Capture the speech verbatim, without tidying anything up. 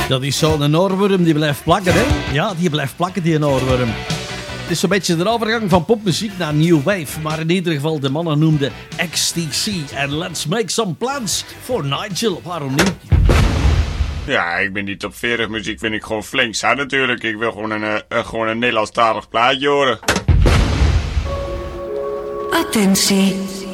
Dat is zo'n oorworm die blijft plakken, hè? Ja, die blijft plakken, die oorworm. Het is zo'n beetje de overgang van popmuziek naar new wave. Maar in ieder geval, de mannen noemden X T C. En let's make some plans for Nigel. Waarom niet? Ja, ik ben die top veertig muziek vind ik gewoon flink saai natuurlijk. Ik wil gewoon een, uh, gewoon een Nederlandstalig plaatje horen. Attentie.